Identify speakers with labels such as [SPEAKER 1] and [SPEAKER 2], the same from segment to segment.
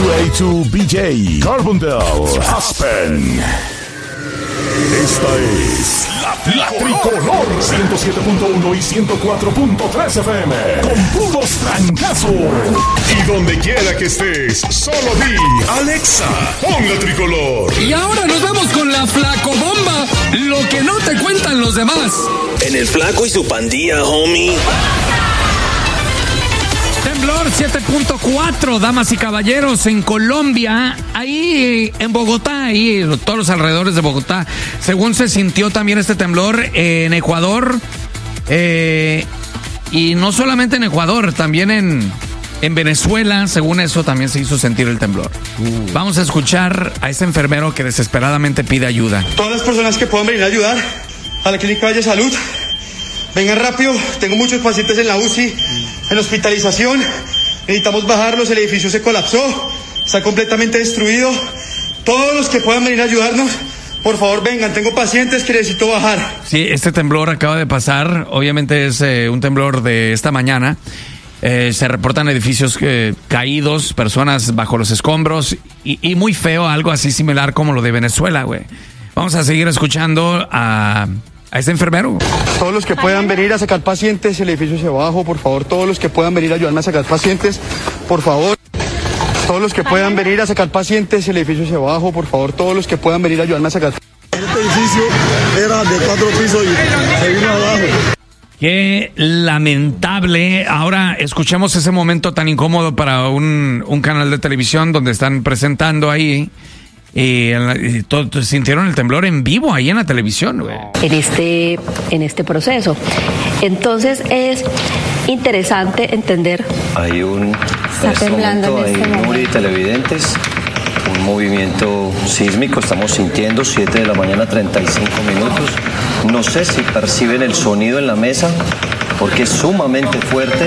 [SPEAKER 1] QA2BJ, Carbondale, Aspen. Esta es la Tricolor 107.1 y 104.3 FM con puros trancazos. Y donde quiera que estés, solo di Alexa, pon la Tricolor.
[SPEAKER 2] Y ahora nos vamos con la Flacobomba, lo que no te cuentan los demás.
[SPEAKER 3] En el Flaco y su pandilla, homie.
[SPEAKER 2] Temblor 7.4, damas y caballeros, en Colombia, ahí en Bogotá, ahí todos los alrededores de Bogotá, según se sintió también este temblor en Ecuador, y no solamente en Ecuador, también en Venezuela, según eso también se hizo sentir el temblor. Vamos a escuchar a ese enfermero que desesperadamente pide ayuda.
[SPEAKER 4] Todas las personas que puedan venir a ayudar a la Clínica Valle Salud, vengan rápido, tengo muchos pacientes en la UCI, en hospitalización, necesitamos bajarlos, el edificio se colapsó, está completamente destruido. Todos los que puedan venir a ayudarnos, por favor vengan, tengo pacientes que necesito bajar.
[SPEAKER 2] Sí, este temblor acaba de pasar, obviamente es un temblor de esta mañana. Se reportan edificios caídos, personas bajo los escombros y muy feo, algo así similar como lo de Venezuela, güey. Vamos a seguir escuchando a este enfermero.
[SPEAKER 4] Todos los que puedan venir a sacar pacientes, el edificio se bajó, por favor. Todos los que puedan venir a ayudarme a sacar pacientes, por favor. Todos los que puedan venir a sacar pacientes, el edificio se bajó, por favor. Todos los que puedan venir a ayudarme a sacar.
[SPEAKER 5] Este edificio era de 4 pisos y se vino abajo.
[SPEAKER 2] Qué lamentable. Ahora escuchemos ese momento tan incómodo para un canal de televisión donde están presentando ahí. Y todos sintieron el temblor en vivo ahí en la televisión, güey.
[SPEAKER 6] En este proceso. Entonces es interesante entender.
[SPEAKER 7] Hay en este momento televidentes, un movimiento sísmico, estamos sintiendo 7 de la mañana 35 minutos. No sé si perciben el sonido en la mesa, porque es sumamente fuerte.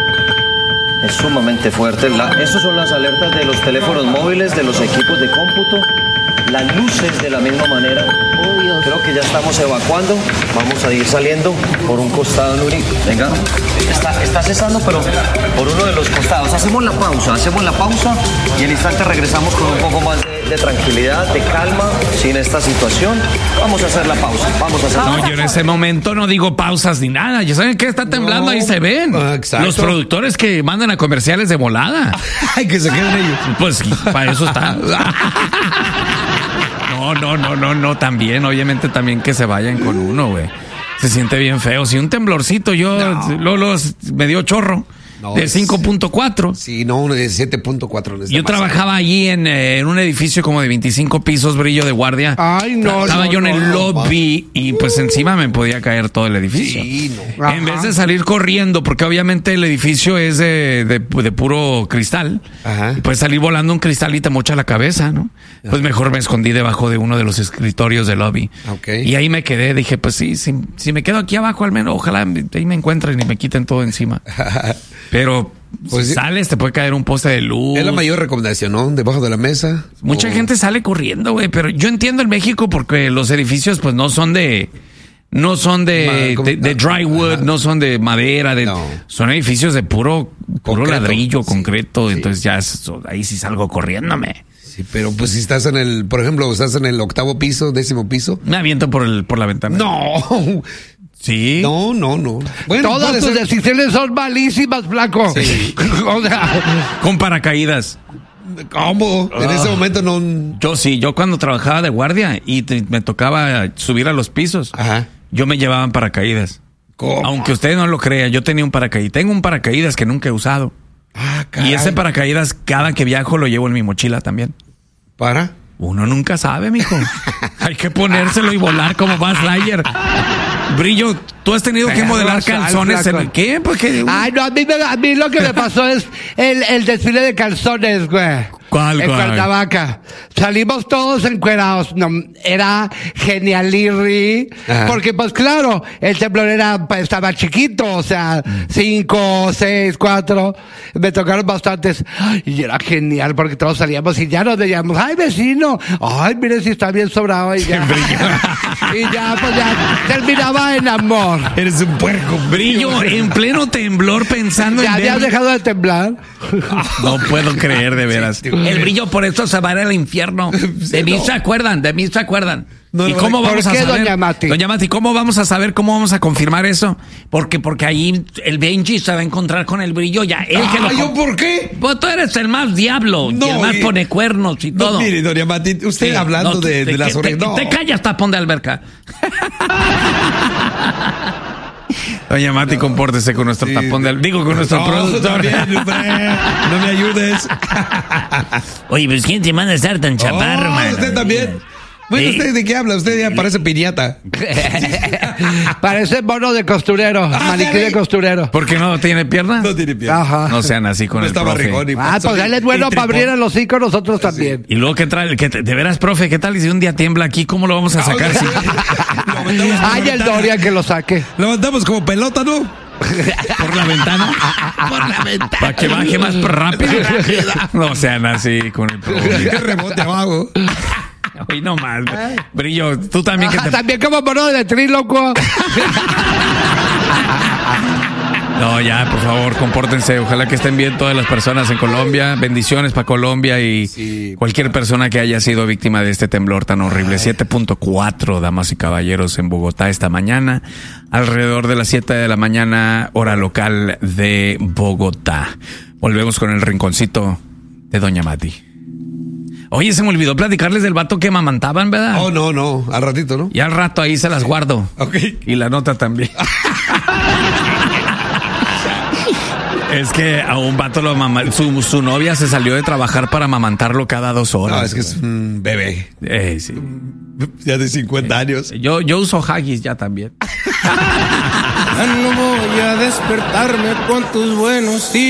[SPEAKER 7] Es sumamente fuerte. Esas son las alertas de los teléfonos móviles, de los equipos de cómputo. Las luces de la misma manera. Creo que ya estamos evacuando. Vamos a ir saliendo por un costado, Nuri. Venga. Está cesando, pero por uno de los costados. Hacemos la pausa y al instante regresamos con un poco más de tranquilidad, de calma, sin esta situación. Vamos a hacer la pausa.
[SPEAKER 2] No, yo en ese momento no digo pausas ni nada. Ya saben que está temblando, ahí se ven.
[SPEAKER 8] Exacto.
[SPEAKER 2] Los productores que mandan a comerciales de volada.
[SPEAKER 8] Ay, que se queden ellos.
[SPEAKER 2] Pues para eso está. No, también, obviamente también que se vayan con uno, güey. Se siente bien feo. Si un temblorcito, me dio chorro. No, de 5.4.
[SPEAKER 8] Sí, no, de 7.4.
[SPEAKER 2] Yo trabajaba allí en un edificio como de 25 pisos, brillo de guardia.
[SPEAKER 8] Ay, no.
[SPEAKER 2] Estaba yo en el lobby y pues encima me podía caer todo el edificio.
[SPEAKER 8] Sí, no.
[SPEAKER 2] En vez de salir corriendo, porque obviamente el edificio es de puro cristal.
[SPEAKER 8] Ajá.
[SPEAKER 2] Y puedes salir volando un cristal y te mocha la cabeza, ¿no? Pues mejor me escondí debajo de uno de los escritorios del lobby.
[SPEAKER 8] Okay.
[SPEAKER 2] Y ahí me quedé. Dije, pues sí, si me quedo aquí abajo, al menos, ojalá ahí me encuentren y me quiten todo encima. Pero pues si sales, te puede caer un poste de luz.
[SPEAKER 8] Es la mayor recomendación, ¿no? Debajo de la mesa.
[SPEAKER 2] Mucha gente sale corriendo, güey. Pero yo entiendo en México porque los edificios, pues no son de drywood, no son de madera, son edificios de puro ladrillo, concreto. Sí. Entonces ya ahí sí salgo corriéndome.
[SPEAKER 8] Sí, pero pues si estás por ejemplo, estás en el 8º piso, 10º piso.
[SPEAKER 2] Me aviento por la ventana.
[SPEAKER 8] No.
[SPEAKER 2] Sí.
[SPEAKER 8] No.
[SPEAKER 9] Bueno, todas tus decisiones son malísimas, Flaco.
[SPEAKER 8] Sí.
[SPEAKER 9] O sea,
[SPEAKER 2] con paracaídas.
[SPEAKER 8] ¿Cómo? En ese momento no.
[SPEAKER 2] Yo cuando trabajaba de guardia y me tocaba subir a los pisos,
[SPEAKER 8] ajá,
[SPEAKER 2] yo me llevaba en paracaídas.
[SPEAKER 8] ¿Cómo?
[SPEAKER 2] Aunque usted no lo crea, yo tenía un paracaídas. Tengo un paracaídas que nunca he usado.
[SPEAKER 8] Ah, caray.
[SPEAKER 2] Y ese paracaídas, cada que viajo, lo llevo en mi mochila también.
[SPEAKER 8] ¿Para?
[SPEAKER 2] Uno nunca sabe, mijo. Hay que ponérselo y volar como Buzz Lightyear. Brillo, ¿tú has tenido que modelar calzones en el qué? Porque
[SPEAKER 9] ay, no, a mí lo que me pasó es el desfile de calzones, güey.
[SPEAKER 2] ¿Cuál?
[SPEAKER 9] En Cuernavaca. Salimos todos encuerados. No, era genialirri. Porque, pues claro, el temblor estaba chiquito. O sea, 5, 6, 4. Me tocaron bastantes. Y era genial porque todos salíamos y ya nos veíamos. Ay, vecino. Ay, mire si está bien sobrado. Y ya. Y ya, pues ya terminaba en amor.
[SPEAKER 8] Eres un puerco.
[SPEAKER 2] Brillo, en pleno temblor pensando
[SPEAKER 9] ¿Ya
[SPEAKER 2] en
[SPEAKER 9] habías dejado de temblar?
[SPEAKER 2] No puedo creer, de veras. El Brillo por eso se va a ir al infierno. De mí se acuerdan.
[SPEAKER 8] No,
[SPEAKER 2] ¿Y cómo vamos a saber?
[SPEAKER 9] Doña Mati?
[SPEAKER 2] Doña Mati, ¿cómo vamos a saber, cómo vamos a confirmar eso? Porque ahí el Benji se va a encontrar con el Brillo ya.
[SPEAKER 8] ¿Yo por qué?
[SPEAKER 2] Pues tú eres el más diablo, y el más pone cuernos y todo.
[SPEAKER 8] No, mire, doña Mati, usted hablando de las orejas.
[SPEAKER 2] Te callas, tapón de alberca. Doña Mati, compórtese con nuestro tapón de alberca. Digo, con nuestro productor.
[SPEAKER 8] No me ayudes.
[SPEAKER 2] Oye, pues ¿quién te manda a estar tan chaparro, mano?
[SPEAKER 8] Usted también. Bueno, ¿usted de qué habla? Usted ya parece piñata.
[SPEAKER 9] Parece mono de costurero, maniquí de costurero.
[SPEAKER 2] ¿Por qué no tiene pierna?
[SPEAKER 8] No tiene pierna.
[SPEAKER 9] Ajá.
[SPEAKER 2] No sean así con el profe.
[SPEAKER 9] Pues él es bueno para abrir el hocico, nosotros también.
[SPEAKER 2] Y luego, ¿qué trae? De veras, profe, ¿qué tal? Y si un día tiembla aquí, ¿cómo lo vamos a sacar?
[SPEAKER 9] Ay, el Dorian que lo saque.
[SPEAKER 8] Lo mandamos como pelota, ¿no?
[SPEAKER 2] ¿Por la ventana? Por la ventana. Para que baje más rápido. No sean así con el profe.
[SPEAKER 8] Que rebote abajo.
[SPEAKER 2] Hoy no más. Brillo, tú también.
[SPEAKER 9] También como mono de tríloco.
[SPEAKER 2] No, ya, por favor, compórtense. Ojalá que estén bien todas las personas en Colombia. Bendiciones para Colombia y cualquier persona que haya sido víctima de este temblor tan horrible. 7.4, damas y caballeros, en Bogotá esta mañana. Alrededor de las 7 de la mañana, hora local de Bogotá. Volvemos con el rinconcito de Doña Mati. Oye, se me olvidó platicarles del vato que amamantaban, ¿verdad?
[SPEAKER 8] Oh, no, al ratito, ¿no?
[SPEAKER 2] Y al rato ahí se las guardo.
[SPEAKER 8] Ok.
[SPEAKER 2] Y la nota también. Es que a un vato su novia se salió de trabajar para amamantarlo cada 2 horas.
[SPEAKER 8] No, es que es un bebé.
[SPEAKER 2] Sí.
[SPEAKER 8] Ya de 50 años.
[SPEAKER 2] Yo uso Haggis ya también.
[SPEAKER 10] Ya no voy a despertarme con tus buenos días.